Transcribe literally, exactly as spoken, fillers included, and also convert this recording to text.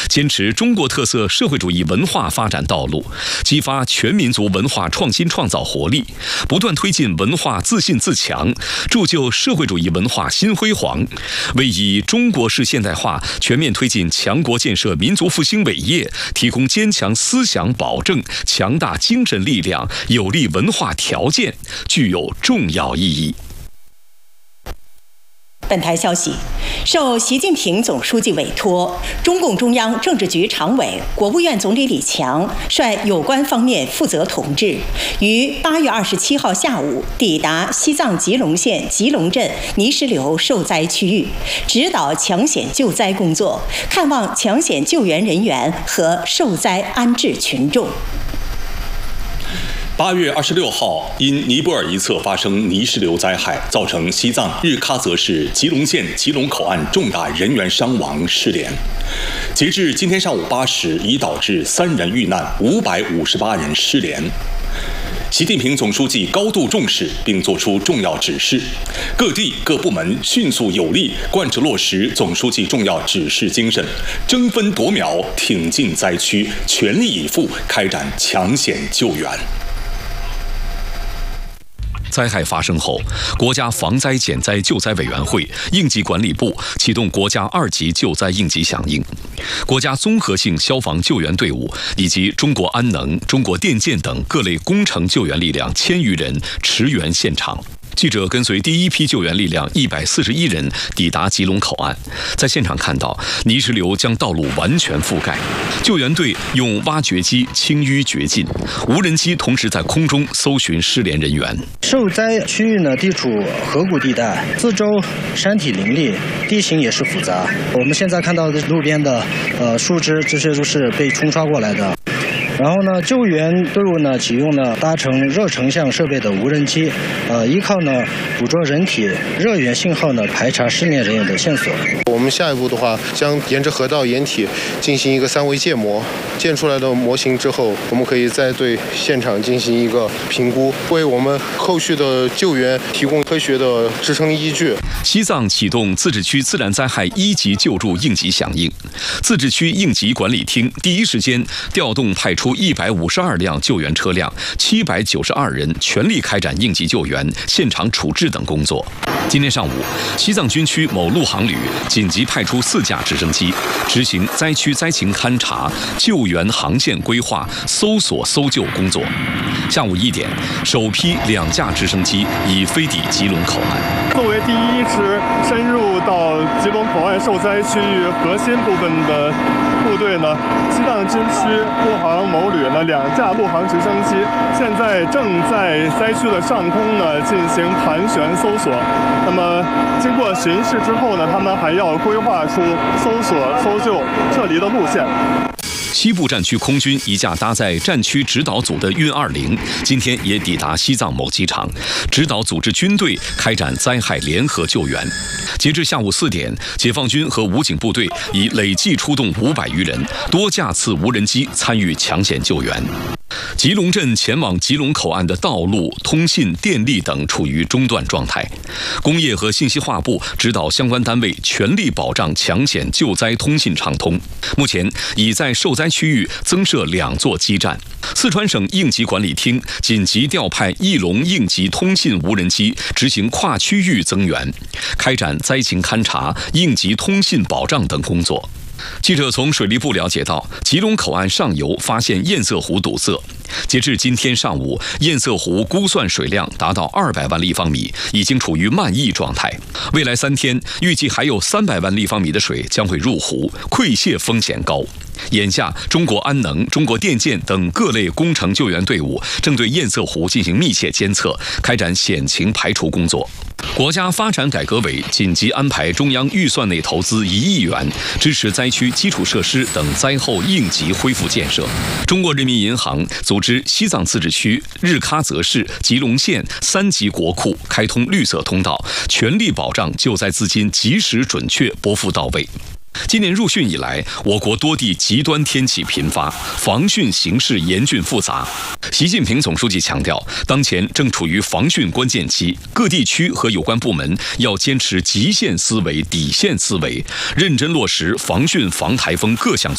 坚持中国特色社会主义文化发展道路，激发全民族文化创新创造活力，不断推进文化自信自强，铸就社会主义文化新辉煌，为以中国式现代化全面推进强国建设民族复兴伟业提供坚强思想保证、强大精神力量、有利文化条件，具有重要意义。 本台消息，受习近平总书记委托，中共中央政治局常委、国务院总理李强率有关方面负责同志，于八月二十七号下午抵达西藏吉隆县吉隆镇泥石流受灾区域，指导抢险救灾工作，看望抢险救援人员和受灾安置群众。 八月二十六号，因尼泊尔一侧发生泥石流灾害，造成西藏日喀则市吉隆县吉隆口岸重大人员伤亡失联。截至今天上午八时，已导致三人遇难，五百五十八人失联。习近平总书记高度重视，并作出重要指示，各地各部门迅速有力贯彻落实总书记重要指示精神，争分夺秒挺进灾区，全力以赴开展抢险救援。 灾害发生后，国家防灾减灾救灾委员会、应急管理部启动国家二级救灾应急响应，国家综合性消防救援队伍以及中国安能、中国电建等各类工程救援力量千余人驰援现场。记者跟随第一批救援力量一百四十一人抵达吉隆口岸，在现场看到泥石流将道路完全覆盖，救援队用挖掘机清淤掘尽，无人机同时在空中搜寻失联人员。 受灾区域呢，地处河谷地带，四周山体林立，地形也是复杂。我们现在看到的路边的呃树枝，这些都是被冲刷过来的。然后呢，救援队伍呢启用了搭乘热成像设备的无人机，呃，依靠呢捕捉人体热源信号呢排查失联人员的线索。 我们下一步的话，将沿着河道掩体进行一个三维建模，建出来的模型之后，我们可以再对现场进行一个评估，为我们后续的救援提供科学的支撑依据。 西藏启动自治区自然灾害一级救助应急响应，自治区应急管理厅第一时间调动派出一百五十二辆救援车辆，七百九十二人，全力开展应急救援、现场处置等工作。今天上午，西藏军区某陆航旅紧急派出四架直升机，执行灾区灾情勘察、救援航线规划、搜索搜救工作。下午一点，首批两架直升机已飞抵吉隆口岸。 作为第一支深入到吉隆口岸受灾区域核心部分的部队呢，西藏军区陆航某旅呢两架陆航直升机现在正在灾区的上空呢进行盘旋搜索。那么经过巡视之后呢，他们还要规划出搜索、搜救、撤离的路线。 西部战区空军一架搭载战区指导组的运二零，今天也抵达西藏某机场，指导组织军队开展灾害联合救援。截至下午四点，解放军和武警部队已累计出动五百余人，多架次无人机参与抢险救援。吉隆镇前往吉隆口岸的道路、通信、电力等处于中断状态。工业和信息化部指导相关单位全力保障抢险救灾通信畅通。目前已在受灾区域增设两座基站。四川省应急管理厅紧急调派翼龙应急通信无人机执行跨区域增援，开展灾情勘察、应急通信保障等工作。记者从水利部了解到，吉隆口岸上游发现堰塞湖堵塞。截至今天上午，堰塞湖估算水量达到二百万立方米，已经处于漫溢状态。未来三天，预计还有三百万立方米的水将会入湖，溃泄风险高。眼下，中国安能、中国电建等各类工程救援队伍正对堰塞湖进行密切监测，开展险情排除工作。国家发展改革委紧急安排中央预算内投资一亿元，支持灾区基础设施等灾后应急恢复建设。中国人民银行组织西藏自治区、日喀则市、吉隆县三级国库开通绿色通道，全力保障救灾资金及时准确拨付到位。今年入汛以来，我国多地极端天气频发，防汛形势严峻复杂。习近平总书记强调，当前正处于防汛关键期，各地区和有关部门要坚持极限思维、底线思维，认真落实防汛防台风各项